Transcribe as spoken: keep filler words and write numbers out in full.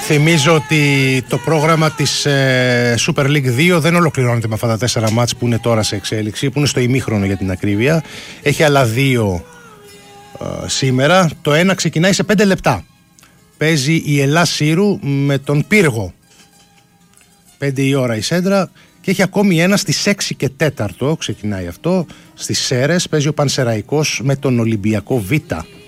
Θυμίζω ότι το πρόγραμμα της ε, Super League δύο δεν ολοκληρώνεται με αυτά τα τέσσερα μάτς που είναι τώρα σε εξέλιξη, που είναι στο ημίχρονο για την ακρίβεια. Έχει άλλα δύο ε, σήμερα. Το ένα ξεκινάει σε πέντε λεπτά. Παίζει η Ελλάς Σύρου με τον Πύργο. πέντε η ώρα η Σέντρα. Και έχει ακόμη ένα στις έξι και τέσσερα ξεκινάει αυτό. Στις Σέρες παίζει ο Πανσεραϊκός με τον Ολυμπιακό Β.